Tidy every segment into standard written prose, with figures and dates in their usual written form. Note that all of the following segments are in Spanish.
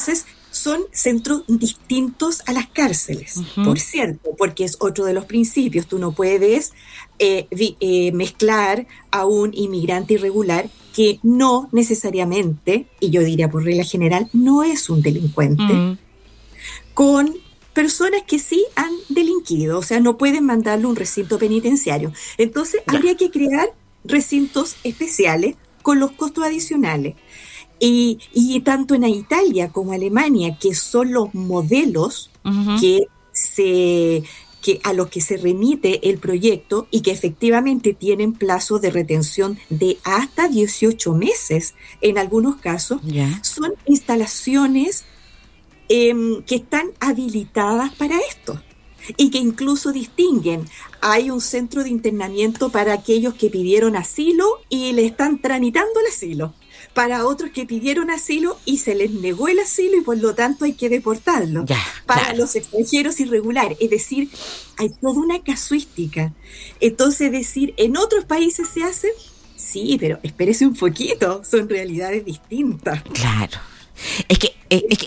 Entonces, son centros distintos a las cárceles, por cierto, porque es otro de los principios. Tú no puedes mezclar a un inmigrante irregular que no necesariamente, y yo diría por regla general, no es un delincuente, con personas que sí han delinquido, o sea, no pueden mandarlo a un recinto penitenciario. Entonces, habría que crear recintos especiales con los costos adicionales. Y tanto en Italia como Alemania, que son los modelos que a los que se remite el proyecto y que efectivamente tienen plazos de retención de hasta 18 meses en algunos casos, son instalaciones que están habilitadas para esto y que incluso distinguen. Hay un centro de internamiento para aquellos que pidieron asilo y le están tramitando el asilo, para otros que pidieron asilo y se les negó el asilo y por lo tanto hay que deportarlos, para los extranjeros irregulares. Es decir, hay toda una casuística. Entonces, decir, en otros países se hace, sí, pero espérese un poquito, son realidades distintas. Claro. Es que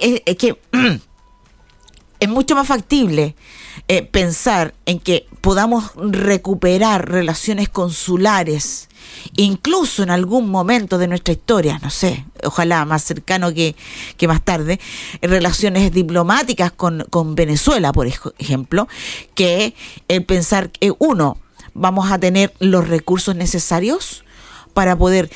es mucho más factible pensar en que podamos recuperar relaciones consulares, incluso en algún momento de nuestra historia, no sé, ojalá más cercano que más tarde, relaciones diplomáticas con Venezuela, por ejemplo, que el pensar que vamos a tener los recursos necesarios para poder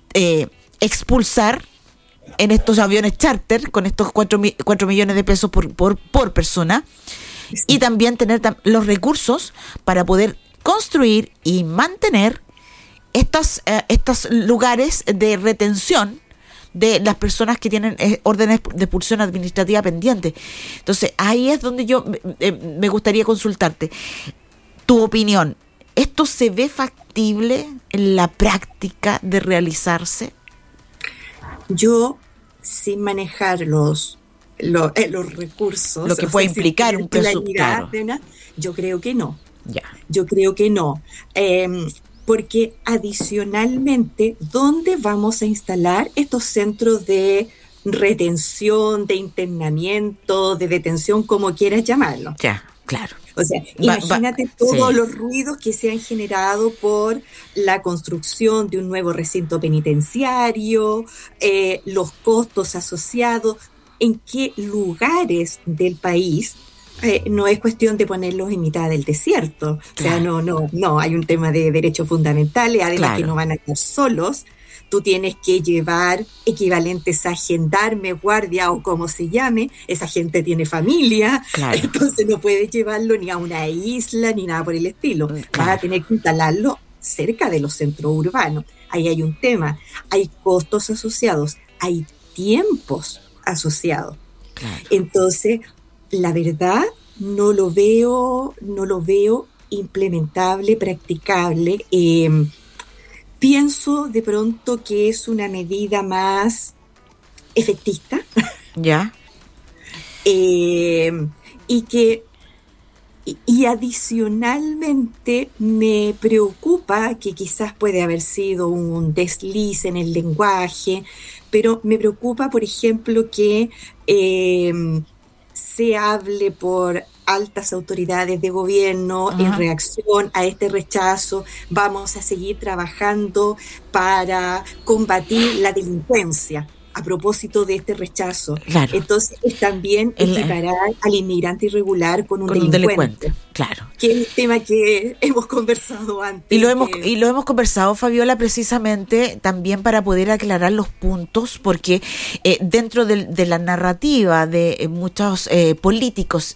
expulsar en estos aviones charter con estos 4 millones de pesos por persona, y también tener los recursos para poder construir y mantener estos lugares de retención de las personas que tienen órdenes de expulsión administrativa pendientes. Entonces, ahí es donde yo me gustaría consultarte tu opinión. ¿Esto se ve factible en la práctica de realizarse? Yo, sin manejar los recursos, lo que puede implicar un presupuesto, yo creo que no. Yo creo que no. Porque adicionalmente, ¿dónde vamos a instalar estos centros de retención, de internamiento, de detención, como quieras llamarlo? Claro. O sea, imagínate todos los ruidos que se han generado por la construcción de un nuevo recinto penitenciario, los costos asociados, en qué lugares del país. No es cuestión de ponerlos en mitad del desierto. Claro. O sea, no, hay un tema de derechos fundamentales, además que no van a estar solos. Tú tienes que llevar equivalentes a gendarme, guardia o como se llame. Esa gente tiene familia, entonces no puedes llevarlo ni a una isla ni nada por el estilo. Vas a tener que instalarlo cerca de los centros urbanos. Ahí hay un tema, hay costos asociados, hay tiempos asociados. Entonces, la verdad, no lo veo implementable, practicable. Pienso de pronto que es una medida más efectista. Y adicionalmente me preocupa, que quizás puede haber sido un desliz en el lenguaje, pero me preocupa, por ejemplo, que se hable por altas autoridades de gobierno en reacción a este rechazo. Vamos a seguir trabajando para combatir la delincuencia a propósito de este rechazo. Entonces es también equiparar al inmigrante irregular con un delincuente. Que es un tema que hemos conversado antes. Y lo hemos conversado, Fabiola, precisamente también para poder aclarar los puntos, porque dentro de la narrativa de muchos políticos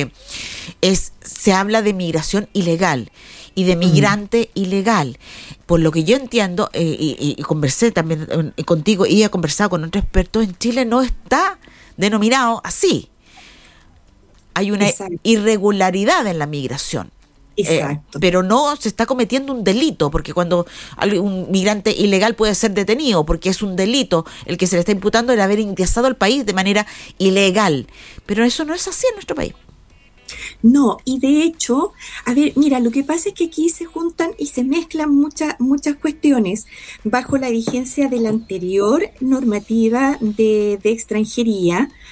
se habla de migración ilegal y de migrante ilegal. Por lo que yo entiendo, y conversé también contigo y he conversado con otros expertos, en Chile no está denominado así. Hay una irregularidad en la migración. Pero no se está cometiendo un delito, porque cuando un migrante ilegal puede ser detenido, porque es un delito el que se le está imputando el haber ingresado al país de manera ilegal. Pero eso no es así en nuestro país. No, y de hecho, a ver, mira, lo que pasa es que aquí se juntan y se mezclan muchas cuestiones bajo la vigencia de la anterior normativa de extranjería.